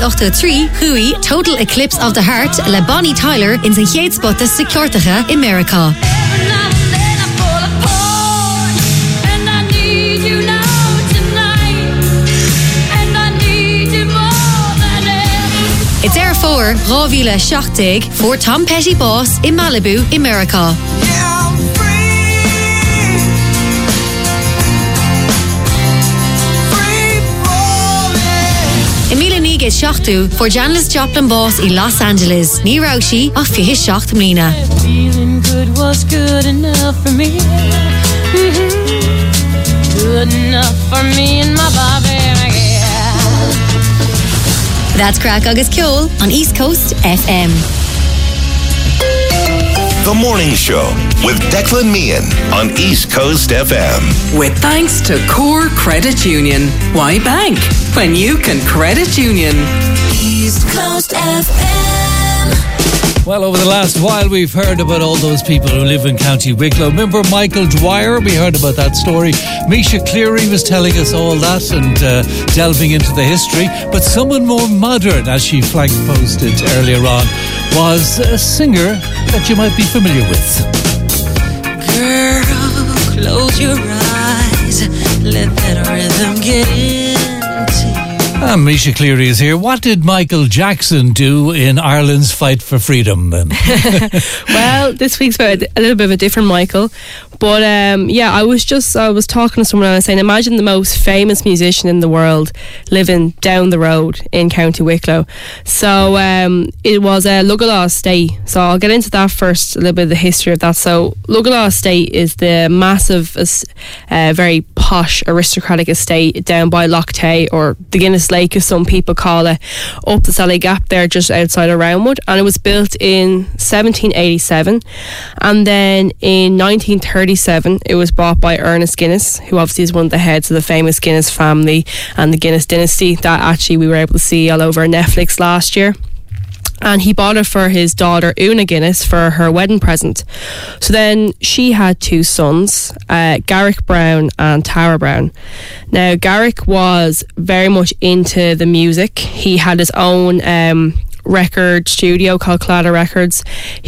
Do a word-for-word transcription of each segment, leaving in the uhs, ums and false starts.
chéad ochta trí chuaigh Total Eclipse of the Heart le Bonnie Tyler in sa chéad spotta sa ceortacha in America. It's Air four, Ravila Shachtig, for Tom Petty Boss in Malibu, America. Emilia Niga Shachtu for Janice Joplin Boss in Los Angeles. Ní Roshi of Fihi Shacht Mlina. Feeling good was good enough for me. Mm-hmm. Good enough for me and my Bobby. That's Crack August Kjol on East Coast F M. The Morning Show with Declan Meehan on East Coast F M. With thanks to Core Credit Union. Why bank when you can credit union? East Coast F M. Well, over the last while, we've heard about all those people who live in County Wicklow. Remember Michael Dwyer? We heard about that story. Misha Cleary was telling us all that and uh, delving into the history. But someone more modern, as she flag posted earlier on, was a singer that you might be familiar with. Girl, close your eyes. Let that rhythm get into you. And Misha Cleary is here. What did Michael Jackson do in Ireland's fight for freedom then? Well, this week's about a little bit of a different Michael. But um, yeah, I was just, I was talking to someone and I was saying, imagine the most famous musician in the world living down the road in County Wicklow. So um, it was uh, Lugalaw Estate. So I'll get into that first, a little bit of the history of that. So Lugalaw Estate is the massive, uh, very posh aristocratic estate down by Loch Tay, or the Guinness Lake as some people call it, up the Sally Gap there just outside of Roundwood. And it was built in seventeen eighty-seven, and then in nineteen thirty-seven it was bought by Ernest Guinness, who obviously is one of the heads of the famous Guinness family and the Guinness dynasty that actually we were able to see all over Netflix last year. And he bought it for his daughter Una Guinness for her wedding present. So then she had two sons, uh, Garrick Brown and Tara Brown. Now Garrick was very much into the music. He had his own um, record studio called Claddagh Records.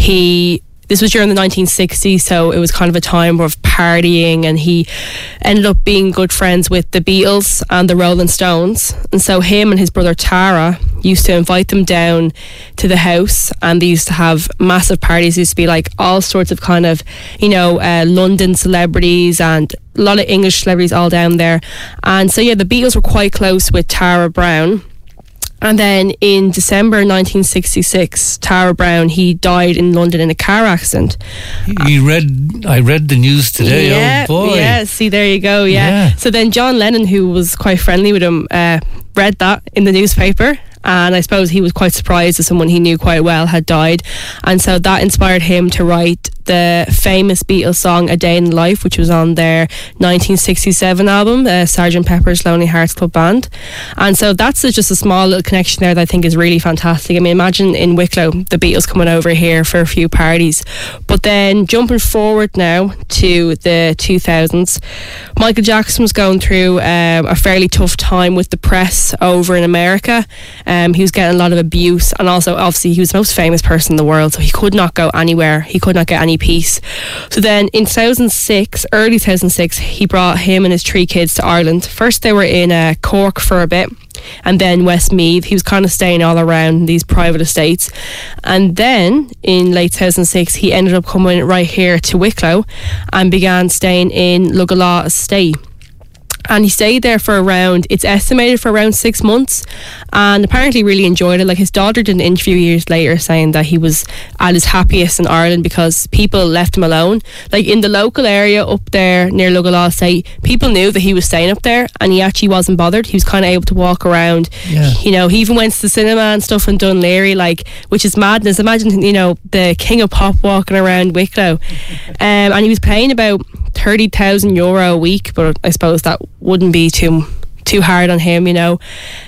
He This was during the nineteen sixties, so it was kind of a time of partying, and he ended up being good friends with the Beatles and the Rolling Stones. And so him and his brother Tara used to invite them down to the house, and they used to have massive parties. It used to be like all sorts of kind of, you know, uh, London celebrities and a lot of English celebrities all down there. And so yeah, the Beatles were quite close with Tara Brown. And then in December nineteen sixty-six, Tara Brown, he died in London in a car accident. He read, I read the news today. Yeah, oh boy. Yeah, see, there you go. Yeah. yeah. So then John Lennon, who was quite friendly with him, uh, read that in the newspaper. And I suppose he was quite surprised that someone he knew quite well had died. And so that inspired him to write the famous Beatles song A Day in Life, which was on their nineteen sixty-seven album, uh, Sergeant Pepper's Lonely Hearts Club Band. And so that's just a small little connection there that I think is really fantastic. I mean, imagine in Wicklow the Beatles coming over here for a few parties. But then jumping forward now to the two thousands, Michael Jackson was going through um, a fairly tough time with the press over in America. Um, he was getting a lot of abuse, and also obviously he was the most famous person in the world, so he could not go anywhere. He could not get any peace. So then in two thousand six, early two thousand six, he brought him and his three kids to Ireland. First they were in uh, Cork for a bit, and then Westmeath. He was kind of staying all around these private estates. And then in late two thousand six, he ended up coming right here to Wicklow and began staying in Lugalaw Estate. And he stayed there for around, it's estimated for around six months, and apparently really enjoyed it. Like, his daughter did an interview years later saying that he was at his happiest in Ireland because people left him alone. Like, in the local area up there near Lugalaw Estate, people knew that he was staying up there, and he actually wasn't bothered. He was kind of able to walk around. Yeah. You know, he even went to the cinema and stuff in Dún Laoghaire, like, which is madness. Imagine, you know, the king of pop walking around Wicklow. Um, and he was paying about thirty thousand euro a week, but I suppose that wouldn't be too too hard on him, you know.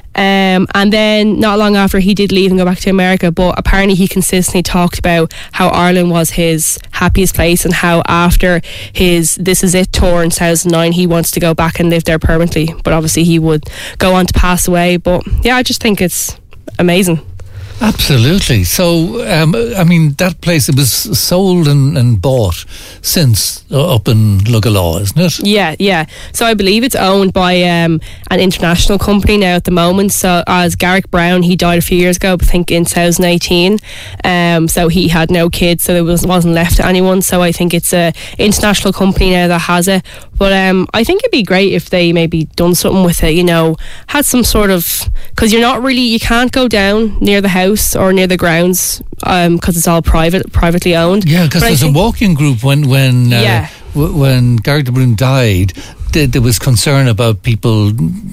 Um, and then not long after, he did leave and go back to America, but apparently he consistently talked about how Ireland was his happiest place, and how after his This Is It tour in two thousand nine, he wants to go back and live there permanently. But obviously he would go on to pass away. But yeah, I just think it's amazing. Absolutely. So, um, I mean, that place, it was sold and, and bought since uh, up in Lugalaw, isn't it? Yeah, yeah. So I believe it's owned by um, an international company now at the moment. So as Garrick Brown, he died a few years ago, I think in twenty eighteen. Um, so he had no kids, so it was, wasn't left to anyone. So I think it's a international company now that has it. But um, I think it'd be great if they maybe done something with it, you know, had some sort of, because you're not really, you can't go down near the house or near the grounds because um, it's all private, privately owned. Yeah, because there's think, a walking group when when uh, yeah. w- when Garrick Brown died. Th- there was concern about people.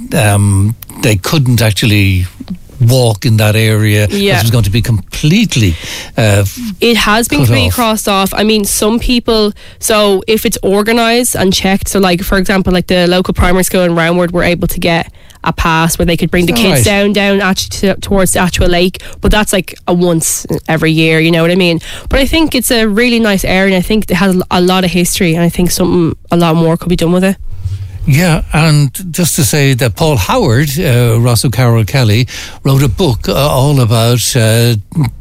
Um, they couldn't actually walk in that area. Yeah. It was going to be completely uh, it has been completely crossed off. I mean, some people, so if it's organised and checked, so like for example, like the local primary school in Roundwood were able to get a pass where they could bring the kids right. down down actually to, towards the actual lake, but that's like a once every year, you know what I mean? But I think it's a really nice area, and I think it has a lot of history, and I think something a lot more could be done with it. Yeah, and just to say that Paul Howard, uh, Ross O'Carroll Kelly, wrote a book uh, all about uh,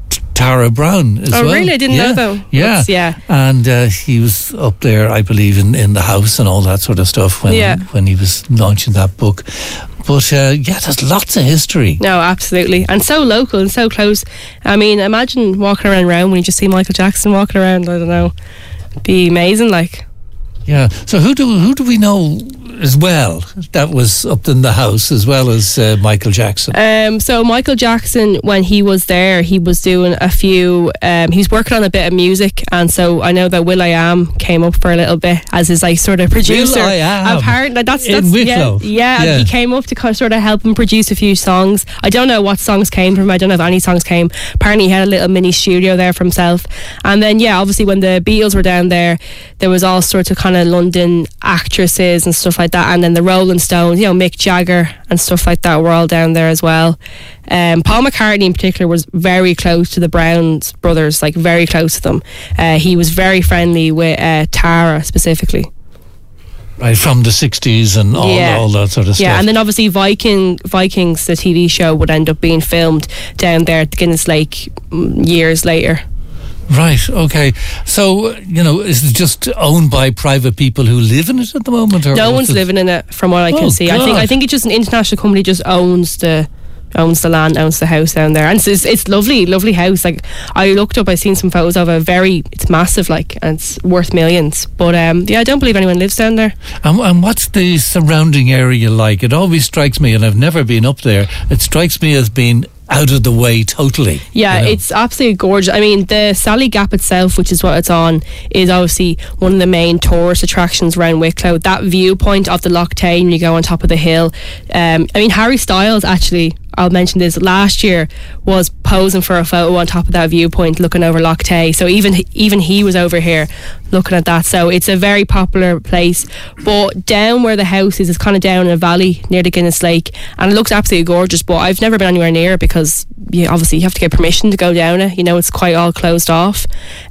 Tara Brown as oh, well. Oh, really? I didn't yeah. know, though. Yeah. That's, yeah. And uh, he was up there, I believe, in, in the house and all that sort of stuff when, yeah. when he was launching that book. But uh, yeah, there's lots of history. No, absolutely. And so local and so close. I mean, imagine walking around Round when you just see Michael Jackson walking around. I don't know. It'd be amazing, like. Yeah. So who do who do we know as well that was up in the house as well as uh, Michael Jackson? Um, so Michael Jackson, when he was there, he was doing a few. Um, he was working on a bit of music, and so I know that Will.i.am came up for a little bit as his like sort of producer. Will.i.am I've heard that that's, in that's Wicklow. Yeah, yeah, yeah. He came up to kind of sort of help him produce a few songs. I don't know what songs came from him. I don't know if any songs came. Apparently, he had a little mini studio there for himself. And then yeah, obviously when the Beatles were down there, there was all sorts of kind of London actresses and stuff like that, and then the Rolling Stones, you know, Mick Jagger and stuff like that were all down there as well. Um, Paul McCartney in particular was very close to the Browns brothers, like very close to them. Uh, he was very friendly with uh, Tara specifically. Right, from the sixties and all, yeah. all that sort of stuff. Yeah, and then obviously Viking Vikings, the T V show, would end up being filmed down there at the Guinness Lake years later. Right, okay. So, you know, is it just owned by private people who live in it at the moment? Or no one's it? living in it, from what I can oh, see. God. I think I think it's just an international company just owns the owns the land, owns the house down there. And it's, it's, it's lovely, lovely house. Like, I looked up, I seen some photos of a very, it's massive, like, and it's worth millions. But, um, yeah, I don't believe anyone lives down there. And, and what's the surrounding area like? It always strikes me, and I've never been up there, it strikes me as being out of the way totally. Yeah, you know? It's absolutely gorgeous. I mean, the Sally Gap itself, which is what it's on, is obviously one of the main tourist attractions around Wicklow. That viewpoint of the Loch Tay when you go on top of the hill. Um, I mean, Harry Styles actually, I'll mention this, last year was posing for a photo on top of that viewpoint looking over Loch Tay. So even even he was over here looking at that. So it's a very popular place. But down where the house is, it's kind of down in a valley near the Guinness Lake, and it looks absolutely gorgeous. But I've never been anywhere near it because you, obviously you have to get permission to go down it. You know, it's quite all closed off.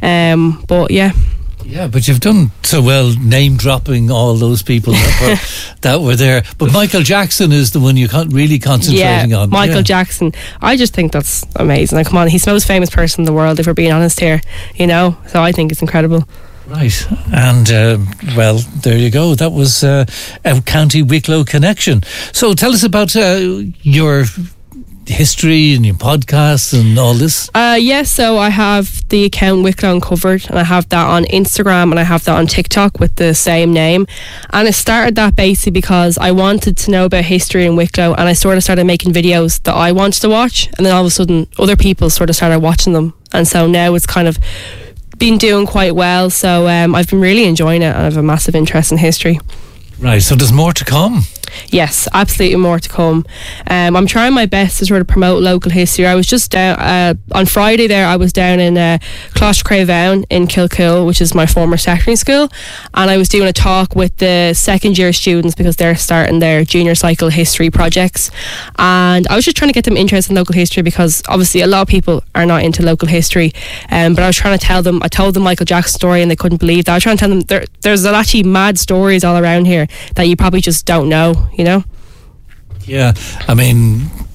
Um, but yeah. Yeah, but you've done so well name dropping all those people that were, that were there. But Michael Jackson is the one you're con- really concentrating yeah, on. Michael yeah. Jackson. I just think that's amazing. Like, come on, he's the most famous person in the world, if we're being honest here. You know, so I think it's incredible. Right, and uh, well, there you go. That was uh, a County Wicklow connection. So tell us about uh, your history and your podcast and all this. Uh, yes, yeah, so I have the account Wicklow Uncovered, and I have that on Instagram, and I have that on TikTok with the same name. And I started that basically because I wanted to know about history in Wicklow, and I sort of started making videos that I wanted to watch, and then all of a sudden other people sort of started watching them, and so now it's kind of been doing quite well. So um, I've been really enjoying it, and I have a massive interest in history. Right, so there's more to come. Yes, absolutely more to come. Um, I'm trying my best to sort of promote local history. I was just down uh, on Friday there. I was down in uh, Closh Craveown in Kilcool, which is my former secondary school, and I was doing a talk with the second year students because they're starting their junior cycle history projects. And I was just trying to get them interested in local history because obviously a lot of people are not into local history. Um, but I was trying to tell them. I told them Michael Jackson story, and they couldn't believe that. I was trying to tell them there, there's actually mad stories all around here that you probably just don't know. You know? Yeah, I mean,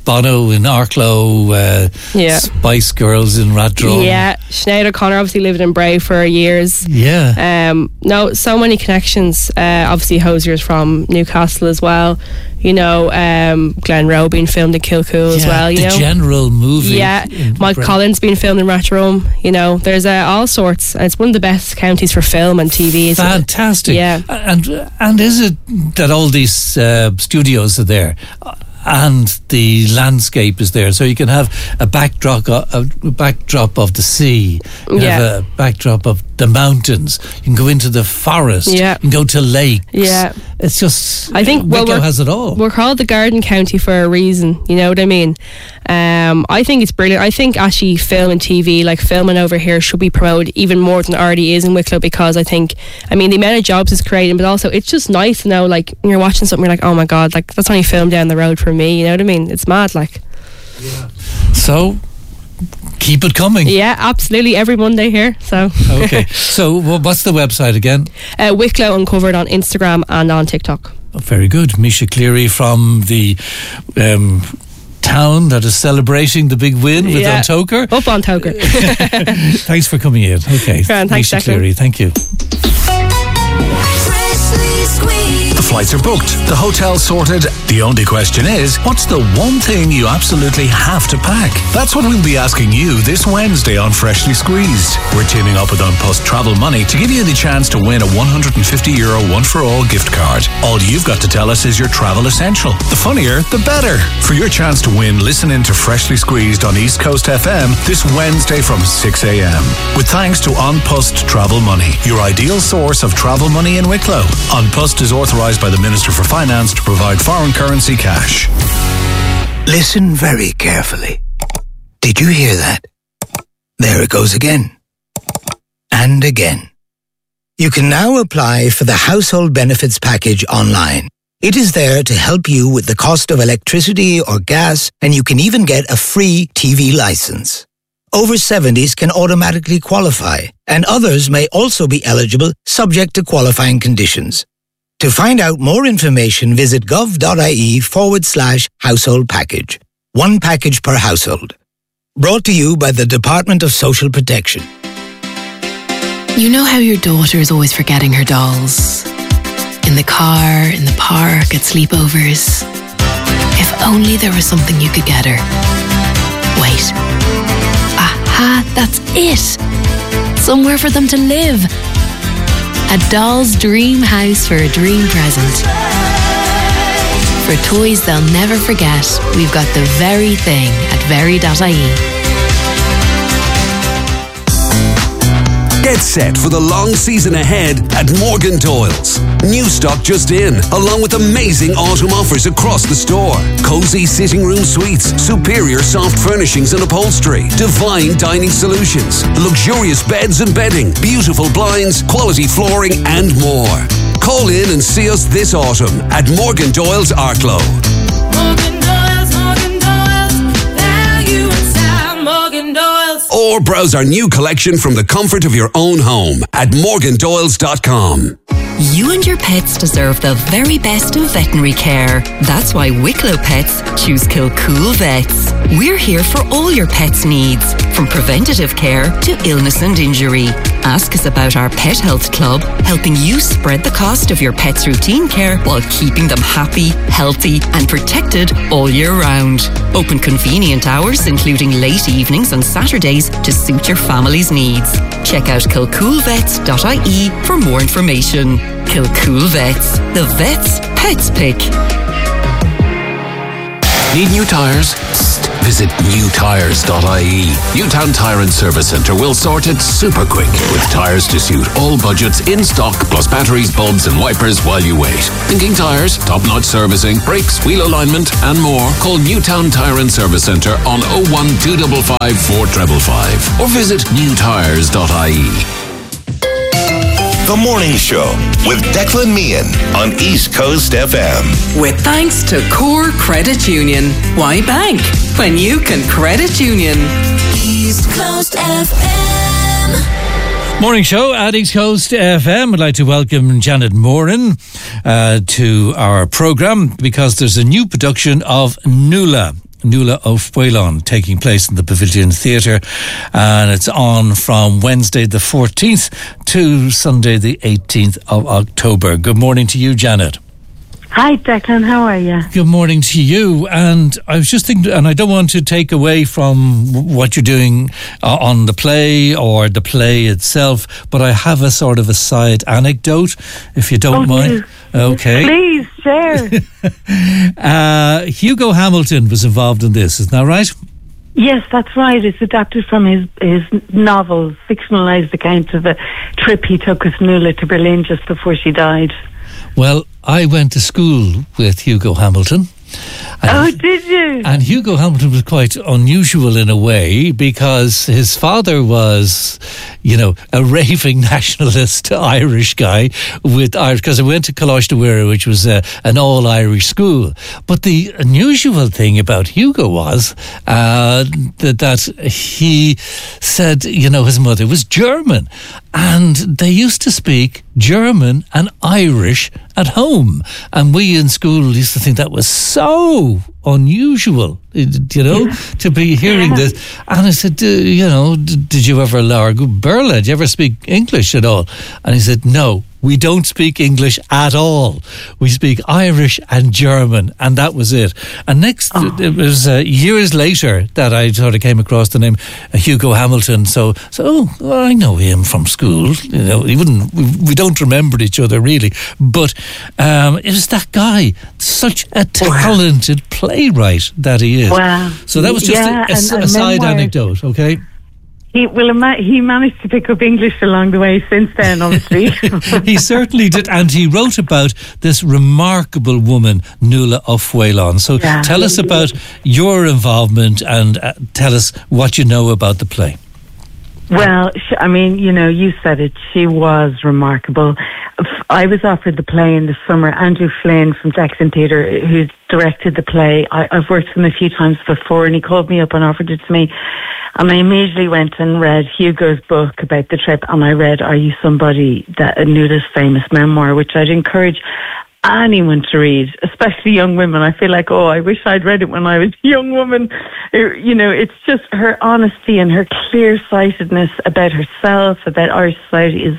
Bono in Arklow, uh, Yeah. Spice Girls in Rathdrum. Yeah, Sinead O'Connor obviously lived in Bray for years. Yeah. Um, no, so many connections. Uh, obviously, Hosier's from Newcastle as well. You know, um, Glen Rowe being filmed in Kilcool as Yeah, well. You the know, General movie. yeah, in Mike Bray. Collins being filmed in Rathdrum. You know, there's uh, all sorts. And it's one of the best counties for film and T V. isn't it? Fantastic. Yeah. And and is it that all these uh, studios are there? And the landscape is there, so you can have a backdrop, a backdrop of the sea. You Yeah. have a backdrop of the mountains. You can go into the forest. Yeah. You can go to lakes. Yeah. It's just. I think well, Wicklow we're, has it all. We're called the Garden County for a reason. You know what I mean? Um, I think it's brilliant. I think actually film and T V, like filming over here, should be promoted even more than it already is in Wicklow, because I think, I mean, the amount of jobs it's creating, but also it's just nice to know, like, when you're watching something, you're like, oh my God, like, that's only filmed down the road from me. You know what I mean? It's mad, like. So, keep it coming. Yeah, absolutely. Every Monday here. So. Okay. So, wha- what's the website again? uh, Wicklow Uncovered on Instagram and on TikTok. Oh, very good. Misha Cleary from the um, town that is celebrating the big win with Yeah. Antoker. Up on Toker. Thanks for coming in. Okay. Grand, thanks, Misha Declan. Cleary, thank you. Freshly squeezed. The flights are booked, the hotel sorted. The only question is, what's the one thing you absolutely have to pack? That's what we'll be asking you this Wednesday on Freshly Squeezed. We're teaming up with An Post Travel Money to give you the chance to win a one hundred fifty euro one-for-all gift card. All you've got to tell us is your travel essential. The funnier, the better. For your chance to win, listen in to Freshly Squeezed on East Coast F M this Wednesday from six a.m. With thanks to An Post Travel Money, your ideal source of travel money in Wicklow. An Post is authorised by the Minister for Finance to provide foreign currency cash. Listen very carefully. Did you hear that? There it goes again. And again. You can now apply for the Household Benefits Package online. It is there to help you with the cost of electricity or gas, and you can even get a free T V license. Over seventies can automatically qualify, and others may also be eligible subject to qualifying conditions. To find out more information, visit gov.ie forward slash household package. One package per household. Brought to you by the Department of Social Protection. You know how your daughter is always forgetting her dolls? In the car, in the park, at sleepovers. If only there was something you could get her. Wait. Aha, that's it. Somewhere for them to live. A doll's dream house for a dream present. For toys they'll never forget, we've got the very thing at very dot I E. Get set for the long season ahead at Morgan Doyle's. New stock just in, along with amazing autumn offers across the store. Cozy sitting room suites, superior soft furnishings and upholstery, divine dining solutions, luxurious beds and bedding, beautiful blinds, quality flooring and more. Call in and see us this autumn at Morgan Doyle's Arklow. Morgan Doyle's, Morgan Doyle's, value and style, Morgan Doyle's. Or browse our new collection from the comfort of your own home at morgan doyles dot com. You and your pets deserve the very best of veterinary care. That's why Wicklow Pets choose Kilcool Vets. We're here for all your pets' needs, from preventative care to illness and injury. Ask us about our Pet Health Club, helping you spread the cost of your pet's routine care while keeping them happy, healthy and protected all year round. Open convenient hours, including late evenings and Saturdays, to suit your family's needs. Check out kilcool vets dot I E for more information. Kilcool Vets, the vet's pets pick. Need new tyres? Psst. Visit new tyres dot I E. Newtown Tyre and Service Centre will sort it super quick with tyres to suit all budgets in stock, plus batteries, bulbs and wipers while you wait. Thinking tyres, top-notch servicing, brakes, wheel alignment and more? Call Newtown Tyre and Service Centre on oh one two five five four five five or visit new tyres dot I E. The Morning Show with Declan Meehan on East Coast F M. With thanks to Core Credit Union. Why bank when you can credit union? East Coast F M. Morning show at East Coast F M. I'd like to welcome Janet Moran uh, to our programme because there's a new production of Nuala. Nuala of Whalon, taking place in the Pavilion Theatre, and it's on from Wednesday the fourteenth to Sunday the eighteenth of October. Good morning to you, Janet. Hi, Declan. How are you? Good morning to you. And I was just thinking, and I don't want to take away from what you're doing uh, on the play or the play itself, but I have a sort of a side anecdote, if you don't oh, mind. Please. Okay. Please, share. uh, Hugo Hamilton was involved in this, isn't that right? Yes, that's right. It's adapted from his his novel, fictionalised account of a trip he took with Nuala to Berlin just before she died. Well, I went to school with Hugo Hamilton. Oh, did you? And Hugo Hamilton was quite unusual in a way because his father was, you know, a raving nationalist Irish guy with Irish, because I went to Coláiste Mhuire, which was a, an all-Irish school. But the unusual thing about Hugo was uh, that, that he said, you know, his mother was German. And they used to speak German and Irish at home. And we in school used to think that was so unusual, you know, yeah. to be hearing yeah. this. And I said, you know, did you ever learn Berla? Did you ever speak English at all? And he said, no. We don't speak English at all. We speak Irish and German, and that was it. And next, oh. it was uh, years later that I sort of came across the name uh, Hugo Hamilton. So, so oh, well, I know him from school. You know, he wouldn't. We, we don't remember each other really, but um, it was that guy, such a talented wow. playwright that he is. Wow. So that was just yeah, a, a, a side memoir. anecdote. Okay. He well, he managed to pick up English along the way since then, obviously. He certainly did, and he wrote about this remarkable woman, Nuala of Whalon. So yeah. tell us about your involvement and uh, tell us what you know about the play. Well, I mean, you know, you said it. She was remarkable. I was offered the play in the summer. Andrew Flynn from Declan Theatre, who directed the play, I, I've worked with him a few times before, and he called me up and offered it to me. And I immediately went and read Hugo's book about the trip, and I read Are You Somebody, that Nuala's famous memoir, which I'd encourage anyone to read, especially young women. I feel like, oh, I wish I'd read it when I was a young woman. It, you know, it's just her honesty and her clear-sightedness about herself, about Irish society is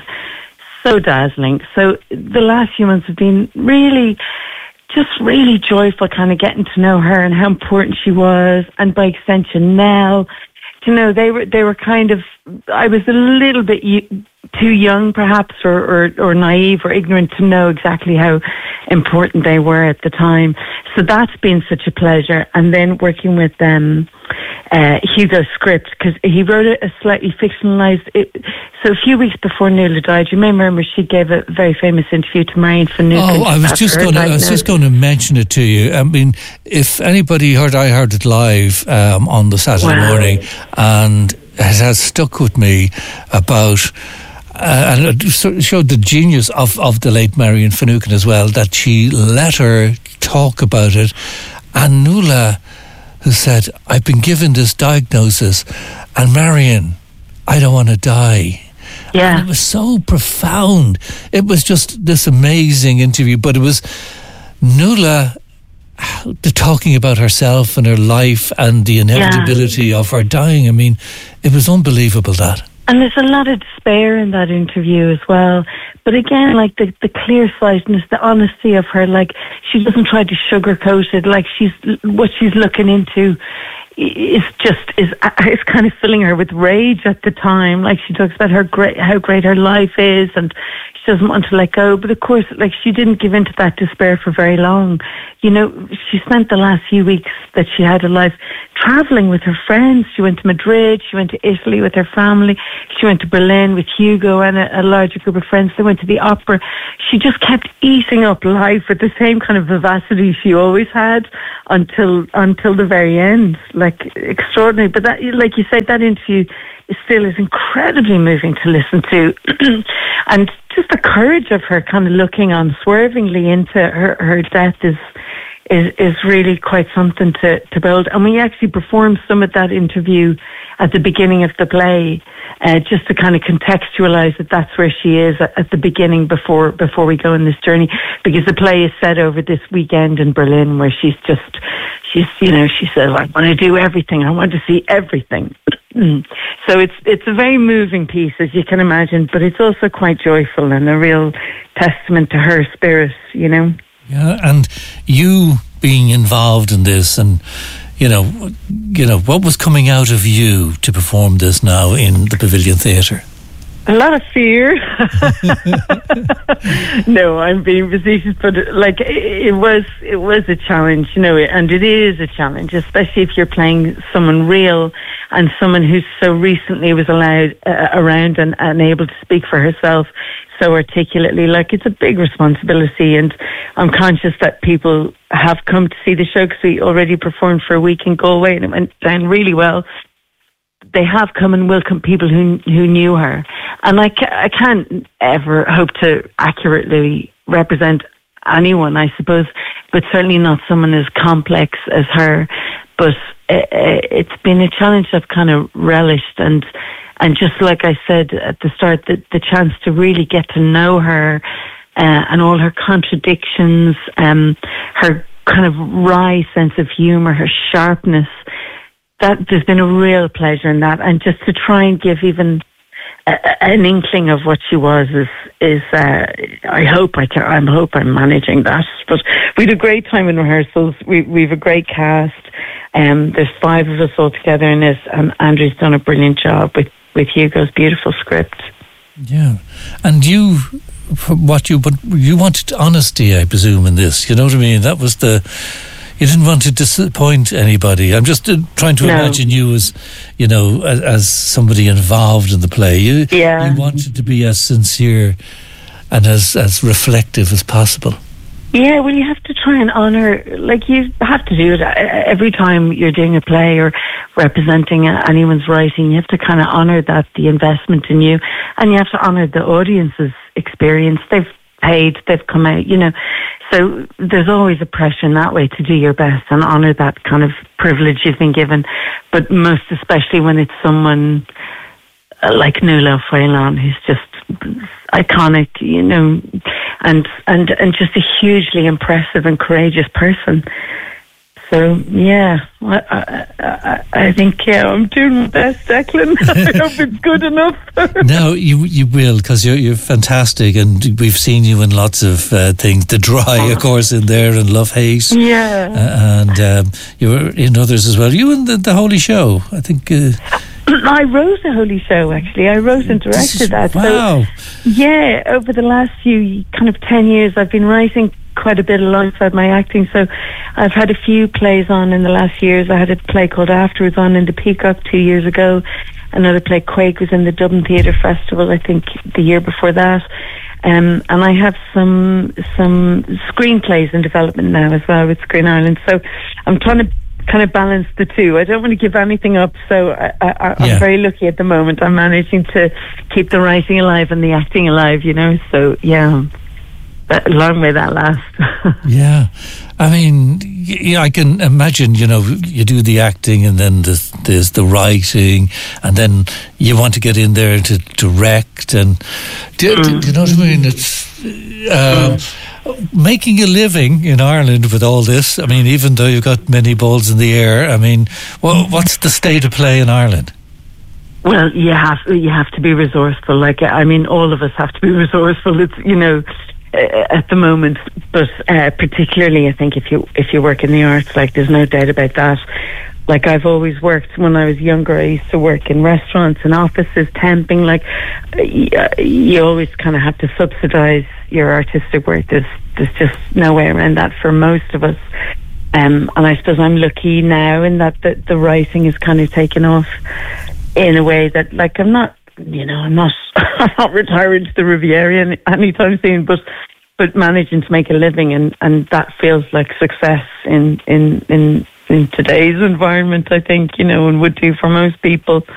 so dazzling. So the last few months have been really, just really joyful, kind of getting to know her and how important she was, and by extension now, you know, they were they were kind of, I was a little bit too young perhaps, or, or, or naive or ignorant to know exactly how important they were at the time. So that's been such a pleasure. And then working with um, uh, Hugo's script, because he wrote a, a slightly fictionalised, it, so a few weeks before Nuala died, you may remember she gave a very famous interview to Marion Finucane. Oh, I was just going to, I was just going to mention it to you. I mean, if anybody heard, I heard it live um, on the Saturday wow. morning, and it has stuck with me about, uh, and it showed the genius of, of the late Marion Finucane as well, that she let her talk about it. And Nuala, who said, I've been given this diagnosis, and Marion, I don't want to die. Yeah. And it was so profound. It was just this amazing interview, but it was Nuala talking about herself and her life and the inevitability yeah. of her dying. I mean, it was unbelievable, that. And there's a lot of despair in that interview as well. But again, like the, the clear-sightedness, the honesty of her, like she doesn't try to sugarcoat it, like she's, what she's looking into is just, is, is kind of filling her with rage at the time. Like she talks about her great, how great her life is, and she doesn't want to let go. But of course, like she didn't give in to that despair for very long. You know, she spent the last few weeks that she had alive traveling with her friends. She went to Madrid, she went to Italy with her family, she went to Berlin with Hugo and a, a larger group of friends. They went to the opera. She just kept eating up life with the same kind of vivacity she always had until until the very end. Like, extraordinary. But that, like you said, that interview still is incredibly moving to listen to. And just the courage of her kind of looking unswervingly into her, her death is is is really quite something to, to build. And we actually performed some of that interview at the beginning of the play, uh, just to kind of contextualise that that's where she is at, at the beginning before before we go on this journey, because the play is set over this weekend in Berlin, where she's just she's, you know, she says, I want to do everything. I want to see everything. So it's it's a very moving piece, as you can imagine, but it's also quite joyful and a real testament to her spirit, you know. Yeah, and you being involved in this, and you know, you know, what was coming out of you to perform this now in the Pavilion Theatre? A lot of fear. No, I'm being facetious, but like it, it was, it was a challenge, you know, and it is a challenge, especially if you're playing someone real and someone who so recently was allowed uh, around and, and able to speak for herself so articulately. Like, it's a big responsibility, and I'm conscious that people have come to see the show because we already performed for a week in Galway and it went down really well. They have come and welcomed people who who knew her, and I, ca- I can't ever hope to accurately represent anyone, I suppose, but certainly not someone as complex as her. But it, it's been a challenge I've kind of relished, and and just like I said at the start, the, the chance to really get to know her uh, and all her contradictions, um, her kind of wry sense of humour, her sharpness. That there's been a real pleasure in that, and just to try and give even a, an inkling of what she was is is. Uh, I hope I can. I hope I'm managing that. But we had a great time in rehearsals. We we've a great cast. Um, there's five of us all together in this, and Andrew's done a brilliant job with with Hugo's beautiful script. Yeah, and you. What you but you wanted honesty, I presume, in this. You know what I mean? That was the. You didn't want to disappoint anybody. I'm just uh, trying to No. imagine you as, you know, as, as somebody involved in the play. You, Yeah. you wanted to be as sincere and as, as reflective as possible. Yeah, well, you have to try and honour, like, you have to do it every time you're doing a play or representing anyone's writing. You have to kind of honour that, the investment in you, and you have to honour the audience's experience. They've paid, they've come out, you know. So there's always a pressure in that way to do your best and honour that kind of privilege you've been given. But most especially when it's someone uh, like Nuala Whelan, who's just iconic, you know, and, and, and just a hugely impressive and courageous person. So, yeah, I, I, I, I think, yeah, I'm doing my best, Declan. I hope it's good enough. No, you you will, because you're, you're fantastic, and we've seen you in lots of uh, things. The Dry, of course, in there, and Love Hate. Yeah. Uh, and um, you were in others as well. You in the, the Holy Show, I think. Uh, I wrote a Holy Show, actually. I wrote and directed that. Wow. So, yeah, over the last few, kind of ten years, I've been writing quite a bit alongside my acting. So I've had a few plays on in the last years. I had a play called Afterwards on in the Peacock two years ago. Another play, Quake, was in the Dublin Theatre Festival, I think, the year before that. Um, and I have some some screenplays in development now as well with Screen Ireland. So I'm trying to kind of balance the two. I don't want to give anything up, so I, I, I'm Yeah. very lucky at the moment. I'm managing to keep the writing alive and the acting alive, you know. So, yeah, that, long may that last. Yeah, I mean, yeah, I can imagine. You know, you do the acting, and then there's, there's the writing, and then you want to get in there to direct, and do, Mm. do, do you know what I mean? It's um, making a living in Ireland with all this. I mean, even though you've got many balls in the air, I mean, well, what's the state of play in Ireland? Well, you have you have to be resourceful. Like, I mean, all of us have to be resourceful. It's, you know, uh, at the moment, but uh, particularly, I think if you if you work in the arts, like, there's no doubt about that. Like, I've always worked, when I was younger, I used to work in restaurants and offices, temping. Like, you, you always kind of have to subsidise your artistic work. There's there's just no way around that for most of us. Um, and I suppose I'm lucky now in that the, the writing is kind of taken off in a way that, like, I'm not, you know, I'm not, I'm not retiring to the Riviera any, anytime soon, but but managing to make a living, and, and that feels like success in in in in today's environment, I think, you know, and would do for most people.